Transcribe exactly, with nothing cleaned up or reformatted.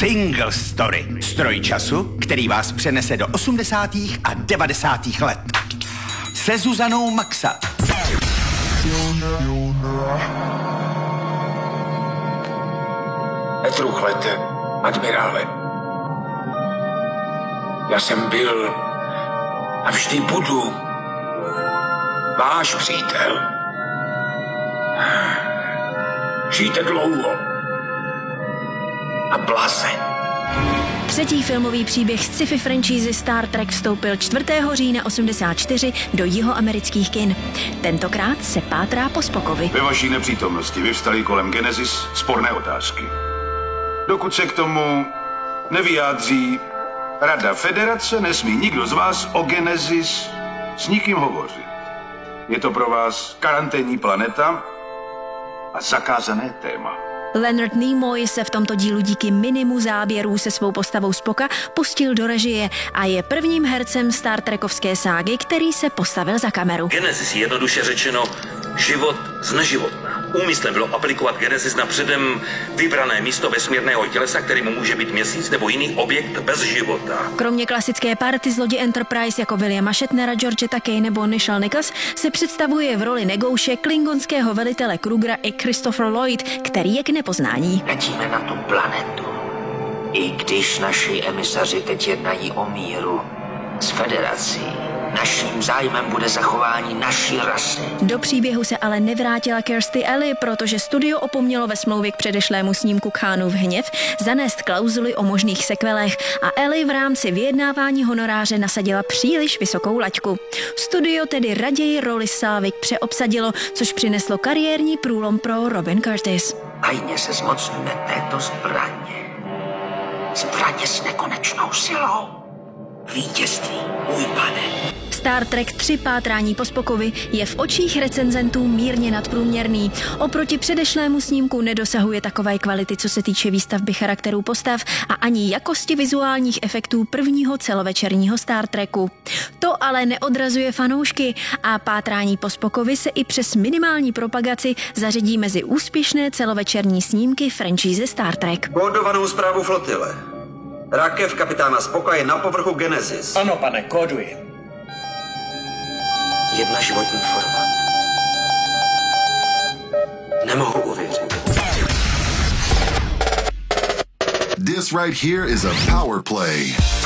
Single Story. Stroj času, který vás přenese do osmdesátých a devadesátých let. Se Zuzanou Maxa. Netrůchlete, admirále. Já jsem byl a vždy budu váš přítel. Žijte dlouho a blaze. Třetí filmový příběh sci-fi franšízy Star Trek vstoupil čtvrtého října osmdesát čtyři do jihoamerických kin. Tentokrát se pátrá po Spockovi. Ve vaší nepřítomnosti vyvstaly kolem Genesis sporné otázky. Dokud se k tomu nevyjádří Rada Federace, nesmí nikdo z vás o Genesis s nikým hovořit. Je to pro vás karanténní planeta a zakázané téma. Leonard Nimoy se v tomto dílu díky minimu záběrů se svou postavou Spocka pustil do režie a je prvním hercem Star Trekovské ságy, který se postavil za kameru. Genesis, jednoduše řečeno, život z neživotna. Úmyslem bylo aplikovat Genesis na předem vybrané místo vesmírného tělesa, kterým může být měsíc nebo jiný objekt bez života. Kromě klasické party z lodi Enterprise jako Williama Shatnera, George Takei nebo Nichelle Nichols se představuje v roli Negouše, klingonského velitele Krugera i Christopher Lloyd, který je k nepoznání. Letíme na tu planetu, i když naši emisaři teď jednají o míru s Federací. Naším zájmem bude zachování naší rasy. Do příběhu se ale nevrátila Kirstie Alley, protože studio opomnělo ve smlouvě k předešlému snímku Khanův hněv zanést klauzuly o možných sekvelech a Alley v rámci vyjednávání honoráře nasadila příliš vysokou laťku. Studio tedy raději roli Sávik přeobsadilo, což přineslo kariérní průlom pro Robin Curtis. Tajně se zmocníme této zbraně. Zbraně s nekonečnou silou. Vítězství, můj pane. Star Trek tři Pátrání po Spockovi je v očích recenzentů mírně nadprůměrný. Oproti předešlému snímku nedosahuje takové kvality, co se týče výstavby charakterů postav a ani jakosti vizuálních efektů prvního celovečerního Star Treku. To ale neodrazuje fanoušky a Pátrání po Spockovi se i přes minimální propagaci zařadí mezi úspěšné celovečerní snímky franšízy Star Trek. Kódovanou zprávu flotile. Rakev kapitána Spocka je na povrchu Genesis. Ano, pane, kóduji. Jedna životní forma. Nemohu uvěřit. This right here is a power play.